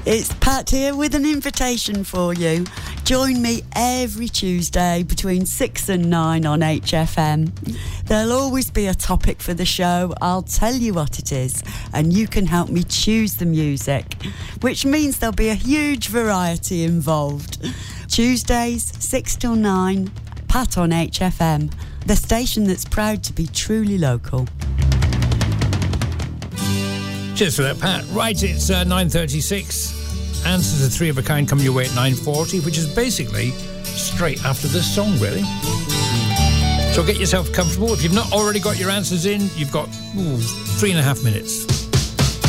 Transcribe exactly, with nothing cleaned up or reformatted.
It's Pat here with an invitation for you. Join me every Tuesday between six and nine on H F M. There'll always be a topic for the show. I'll tell you what it is, and you can help me choose the music, which means there'll be a huge variety involved. Tuesdays, six till nine, Pat on H F M, the station that's proud to be truly local. Cheers for that, Pat. Right, it's uh, nine thirty-six. Answers to Three of a Kind come your way at nine forty, which is basically straight after this song, really. So get yourself comfortable. If you've not already got your answers in, you've got ooh, three and a half minutes.